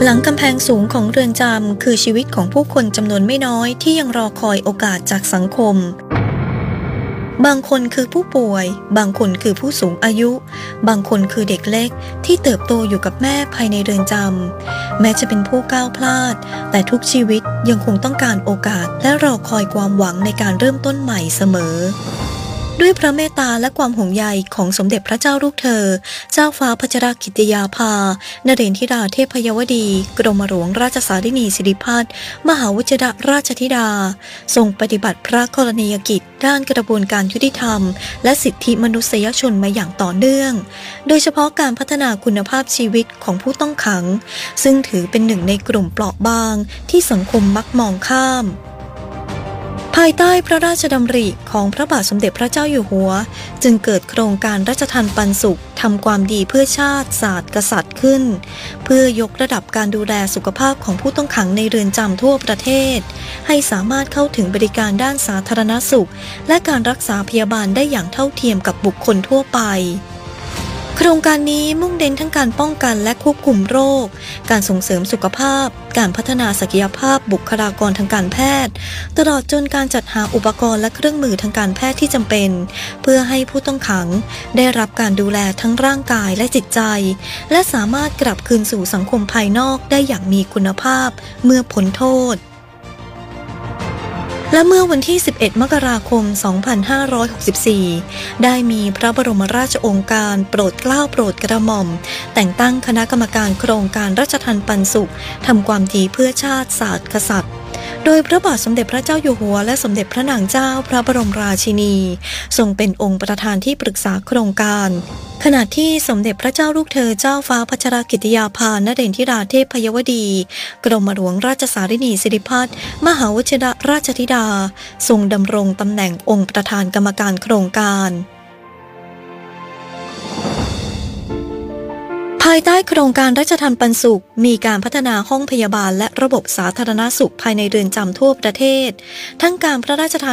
หลังกำแพงสูงของเรือนจำคือชีวิตของผู้คนจำนวนไม่น้อยที่ยังรอคอยโอกาสจากสังคมบางคนคือผู้ป่วยบางคนคือผู้สูงอายุบางคนคือเด็กเล็กที่เติบโตอยู่กับแม่ภายในเรือนจำแม้จะเป็นผู้ก้าวพลาดแต่ทุกชีวิตยังคงต้องการโอกาสและรอคอยความหวังในการเริ่มต้นใหม่เสมอด้วยพระเมตตาและความห่วงใยของสมเด็จพระเจ้าลูกเธอเจ้าฟ้าพัชรกิติยาภานเรนทิราเทพยวดีกรมหลวงราชสารินีสิริพัฒน์มหาวชิรราชธิดาทรงปฏิบัติพระกรณียกิจด้านกระบวนการยุติธรรมและสิทธิมนุษยชนมาอย่างต่อเนื่องโดยเฉพาะการพัฒนาคุณภาพชีวิตของผู้ต้องขังซึ่งถือเป็นหนึ่งในกลุ่มเปราะบางที่สังคมมักมองข้ามภายใต้พระราชดำริของพระบาทสมเด็จพระเจ้าอยู่หัวจึงเกิดโครงการราชทัณฑ์ปันสุขทำความดีเพื่อชาติศาสตร์กษัตริย์ขึ้นเพื่อยกระดับการดูแลสุขภาพของผู้ต้องขังในเรือนจำทั่วประเทศให้สามารถเข้าถึงบริการด้านสาธารณสุขและการรักษาพยาบาลได้อย่างเท่าเทียมกับบุคคลทั่วไปโครงการนี้มุ่งเน้นทั้งการป้องกันและควบคุมโรคการส่งเสริมสุขภาพการพัฒนาศักยภาพบุคลากรทางการแพทย์ตลอดจนการจัดหาอุปกรณ์และเครื่องมือทางการแพทย์ที่จำเป็นเพื่อให้ผู้ต้องขังได้รับการดูแลทั้งร่างกายและจิตใจและสามารถกลับคืนสู่สังคมภายนอกได้อย่างมีคุณภาพเมื่อพ้นโทษและเมื่อวันที่ 11 มกราคม 2564 ได้มีพระบรมราชโองการโปรดเกล้าโปรดกระหม่อมแต่งตั้งคณะกรรมการโครงการราชทัณฑ์ปันสุขทำความดีเพื่อชาติศาสตร์กษัตริย์โดยพระบาทสมเด็จพระเจ้าอยู่หัวและสมเด็จพระนางเจ้าพระบรมราชินีทรงเป็นองค์ประธานที่ปรึกษาโครงการขณะที่สมเด็จพระเจ้าลูกเธอเจ้าฟ้าพัชรกิติยาภานเรนทิราเทพยวดีกรมหลวงราชสารินีสิริพัฒน์มหาวชิรราชธิดาทรงดำรงตำแหน่งองค์ประธานกรรมการโครงการภายใต้โครงการราชทัณฑ์ปันสุขมีการพัฒนาห้องพยาบาลและระบบสาธารณสุขภายในเรือนจำทั่วประเทศทั้งการพระราชทาน